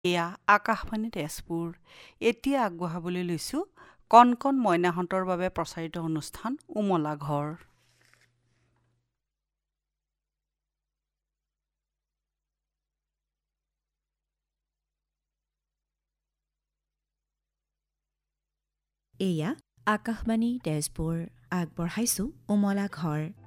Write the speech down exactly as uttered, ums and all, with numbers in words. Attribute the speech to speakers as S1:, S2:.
S1: এয়া আকাশবাণী তেজপুৰ। এতিয়া আগবঢ়াবলৈ লৈছোঁ কণ কণ মইনাহঁতৰ বাবে প্ৰচাৰিত অনুষ্ঠান উমলা ঘৰ।
S2: এয়া আকাশবাণী তেজপুৰ। আগবঢ়াইছোঁ উমলা ঘৰ।